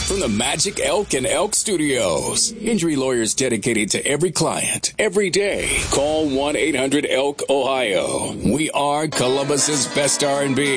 From the Magic Elk and Elk Studios. Injury lawyers dedicated to every client, every day. Call 1-800-ELK-OHIO. We are Columbus's best R&B.